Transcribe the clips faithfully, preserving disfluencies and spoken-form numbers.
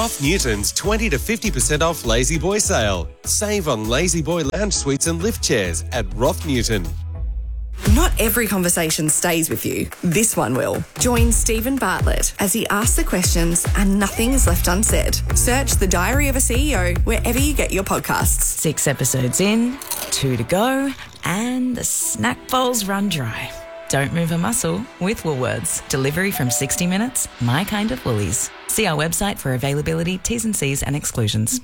Roth Newton's twenty to fifty percent off Lazy Boy sale. Save on Lazy Boy lounge suites and lift chairs at Roth Newton. Not every conversation stays with you. This one will. Join Stephen Bartlett as he asks the questions and nothing is left unsaid. Search The Diary of a C E O wherever you get your podcasts. Six episodes in, two to go, and the snack bowl's run dry. Don't move a muscle with Woolworths. Delivery from sixty minutes, my kind of Woolies. See our website for availability, T's and C's and exclusions.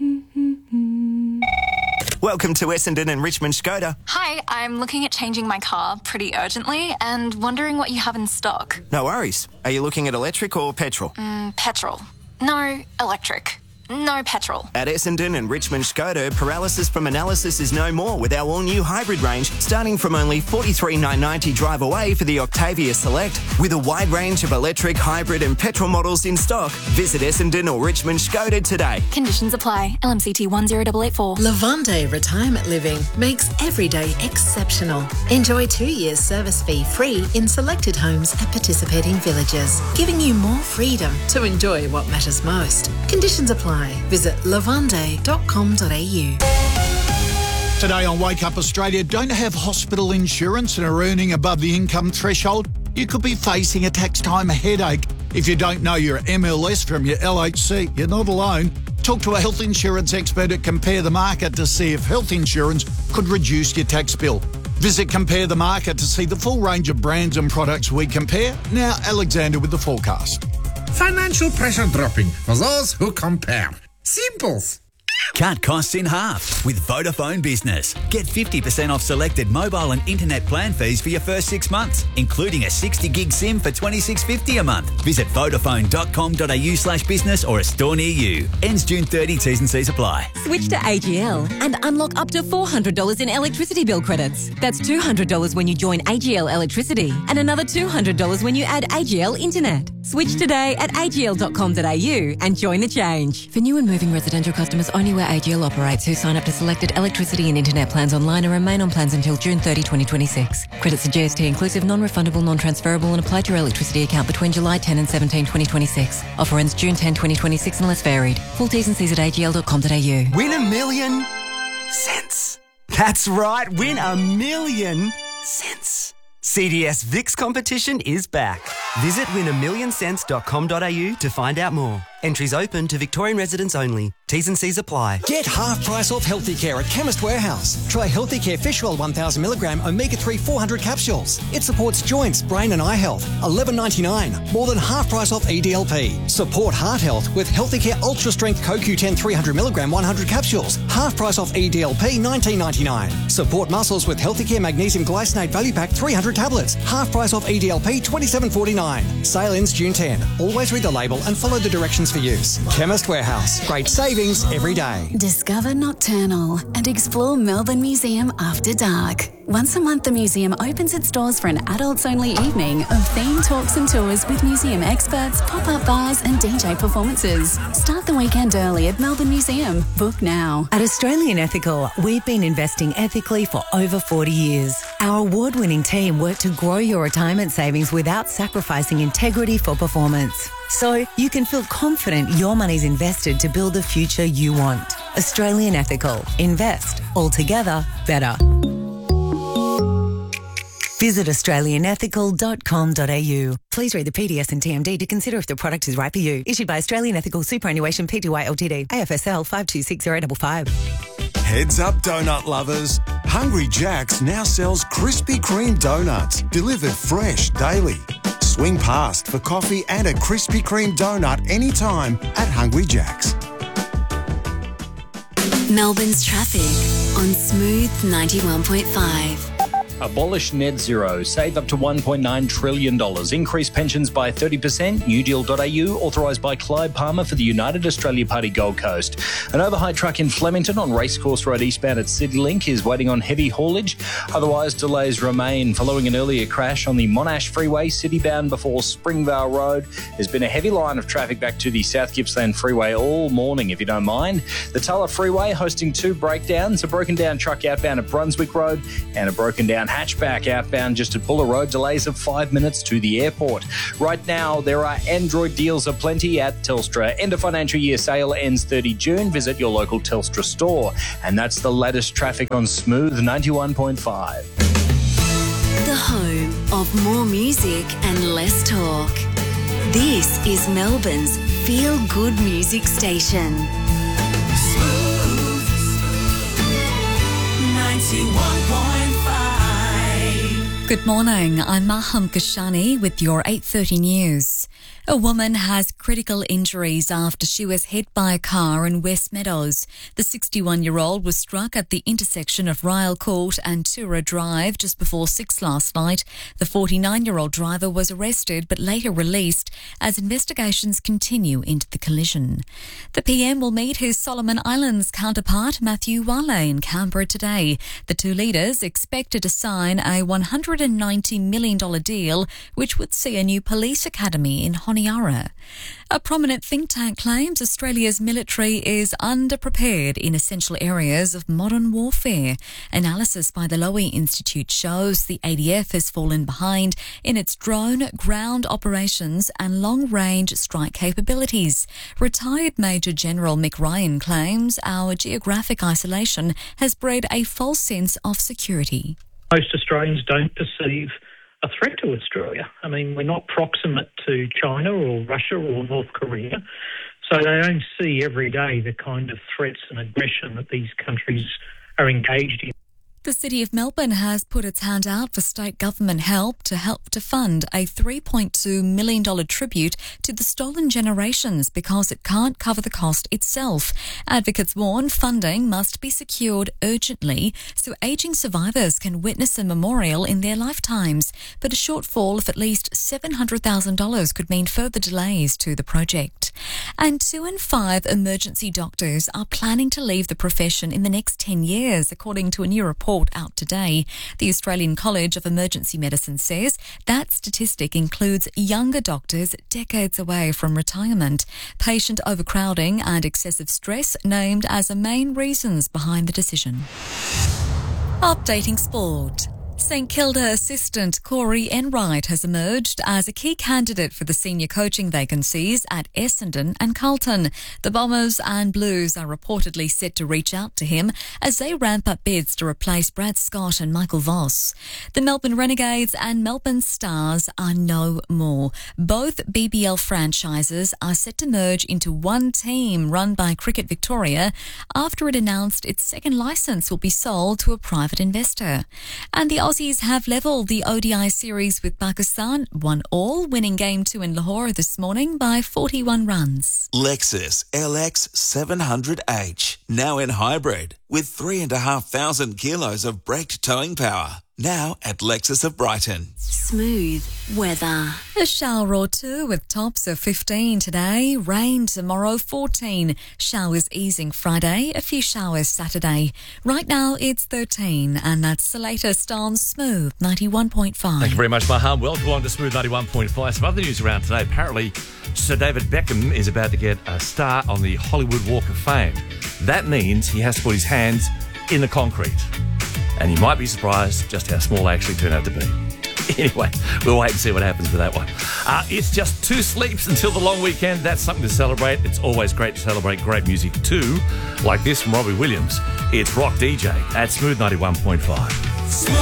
Welcome to Essendon and Richmond Skoda. Hi, I'm looking at changing my car pretty urgently and wondering what you have in stock. No worries. Are you looking at electric or petrol? Mm, petrol. No, electric. No petrol. At Essendon and Richmond Skoda, paralysis from analysis is no more with our all-new hybrid range, starting from only forty-three thousand nine hundred ninety drive away for the Octavia Select. With a wide range of electric, hybrid and petrol models in stock, visit Essendon or Richmond Skoda today. Conditions apply. L M C T one zero eight eight four. Levante Retirement Living makes every day exceptional. Enjoy two years service fee free in selected homes at participating villages, giving you more freedom to enjoy what matters most. Conditions apply. Visit levante dot com dot a u. Today on Wake Up Australia, don't have hospital insurance and are earning above the income threshold? You could be facing a tax time headache. If you don't know your M L S from your L H C, you're not alone. Talk to a health insurance expert at Compare the Market to see if health insurance could reduce your tax bill. Visit Compare the Market to see the full range of brands and products we compare. Now, Alexander with the forecast. Financial pressure dropping for those who compare. Simples. Cut costs in half with Vodafone Business. Get fifty percent off selected mobile and internet plan fees for your first six months, including a sixty gig SIM for twenty-six fifty a month. Visit vodafone dot com dot a u slash business or a store near you. Ends June thirtieth, T's and C's apply. Switch to A G L and unlock up to four hundred dollars in electricity bill credits. That's two hundred dollars when you join A G L Electricity and another two hundred dollars when you add A G L Internet. Switch today at a g l dot com dot a u and join the change. For new and moving residential customers, only where A G L operates, who sign up to selected electricity and internet plans online and remain on plans until June thirtieth, twenty twenty-six. Credits are G S T inclusive, non-refundable, non-transferable and apply to your electricity account between July tenth and seventeenth, twenty twenty-six. Offer ends June tenth, twenty twenty-six unless varied. Full T's and C's at a g l dot com dot a u. Win a million cents. That's right, win a million cents. C D S VIX competition is back. Visit win a million cents dot com dot a u to find out more. Entries open to Victorian residents only. T's and C's apply. Get half price off Healthy Care at Chemist Warehouse. Try Healthy Care Fish Oil one thousand milligram omega three four hundred capsules. It supports joints, brain and eye health. eleven ninety-nine. More than half price off E D L P. Support heart health with Healthy Care Ultra Strength Co Q ten three hundred milligram one hundred capsules. Half price off E D L P nineteen ninety-nine. Support muscles with Healthy Care Magnesium Glycinate Value Pack three hundred tablets. Half price off E D L P twenty-seven forty-nine. Sale ends June tenth. Always read the label and follow the directions for use. Chemist Warehouse. Great savings every day. Discover Nocturnal and explore Melbourne Museum after dark. Once a month, the museum opens its doors for an adults-only evening of theme talks and tours with museum experts, pop-up bars and D J performances. Start the weekend early at Melbourne Museum. Book now. At Australian Ethical, we've been investing ethically for over forty years. Our award-winning team work to grow your retirement savings without sacrificing integrity for performance. So you can feel confident your money's invested to build the future you want. Australian Ethical. Invest. Altogether better. Visit australian ethical dot com dot a u. Please read the P D S and T M D to consider if the product is right for you. Issued by Australian Ethical Superannuation Pty Ltd. A F S L five two six zero five five. Heads up, donut lovers. Hungry Jack's now sells Krispy Kreme donuts, delivered fresh daily. Swing past for coffee and a Krispy Kreme donut anytime at Hungry Jack's. Melbourne's traffic on Smooth ninety-one point five. Abolish net zero. Save up to one point nine trillion dollars. Increase pensions by thirty percent. new deal dot a u. Authorised by Clyde Palmer for the United Australia Party Gold Coast. An overheight truck in Flemington on Racecourse Road eastbound at CityLink is waiting on heavy haulage. Otherwise, delays remain following an earlier crash on the Monash Freeway, citybound before Springvale Road. There's been a heavy line of traffic back to the South Gippsland Freeway all morning, if you don't mind. The Tulla Freeway hosting two breakdowns, a broken down truck outbound at Brunswick Road and a broken down hatchback outbound just at Buller Road. Delays of five minutes to the airport. Right now, there are Android deals aplenty at Telstra. End of financial year sale ends thirtieth of June. Visit your local Telstra store. And that's the latest traffic on Smooth ninety-one point five. The home of more music and less talk. This is Melbourne's feel-good music station. Smooth ninety-one point five. Good morning, I'm Maham Kashani with your eight thirty news. A woman has critical injuries after she was hit by a car in West Meadows. The sixty-one-year-old was struck at the intersection of Ryle Court and Tura Drive just before six last night. The forty-nine-year-old driver was arrested but later released as investigations continue into the collision. The P M will meet his Solomon Islands counterpart Matthew Wale in Canberra today. The two leaders expected to sign a one hundred ninety million dollars deal which would see a new police academy in Honiara. A prominent think tank claims Australia's military is underprepared in essential areas of modern warfare. Analysis by the Lowy Institute shows the A D F has fallen behind in its drone, ground operations and long-range strike capabilities. Retired Major General Mick Ryan claims our geographic isolation has bred a false sense of security. Most Australians don't perceive a threat to Australia. I mean, we're not proximate to China or Russia or North Korea, so they don't see every day the kind of threats and aggression that these countries are engaged in. The City of Melbourne has put its hand out for state government help to help to fund a three point two million dollars tribute to the stolen generations because it can't cover the cost itself. Advocates warn funding must be secured urgently so ageing survivors can witness a memorial in their lifetimes. But a shortfall of at least seven hundred thousand dollars could mean further delays to the project. And two in five emergency doctors are planning to leave the profession in the next ten years, according to a new report out today. The Australian College of Emergency Medicine says that statistic includes younger doctors decades away from retirement. Patient overcrowding and excessive stress named as the main reasons behind the decision. Updating sport. St Kilda assistant Corey Enright has emerged as a key candidate for the senior coaching vacancies at Essendon and Carlton. The Bombers and Blues are reportedly set to reach out to him as they ramp up bids to replace Brad Scott and Michael Voss. The Melbourne Renegades and Melbourne Stars are no more. Both B B L franchises are set to merge into one team run by Cricket Victoria after it announced its second licence will be sold to a private investor. And the Aussies have levelled the O D I series with Pakistan, one all, winning game two in Lahore this morning by forty-one runs. Lexus L X seven hundred H, now in hybrid, with three and a half thousand kilos of braked towing power. Now at Lexus of Brighton. Smooth weather. A shower or two with tops of fifteen today. Rain tomorrow, fourteen. Showers easing Friday. A few showers Saturday. Right now it's thirteen, and that's the latest on Smooth ninety-one point five. Thank you very much, Maham. Welcome on to Smooth ninety-one point five. Some other news around today. Apparently, Sir David Beckham is about to get a star on the Hollywood Walk of Fame. That means he has to put his hands in the concrete. And you might be surprised just how small they actually turn out to be. Anyway, we'll wait and see what happens with that one. Uh, it's just two sleeps until the long weekend. That's something to celebrate. It's always great to celebrate great music too, like this from Robbie Williams. It's Rock D J at Smooth ninety-one point five. Smooth.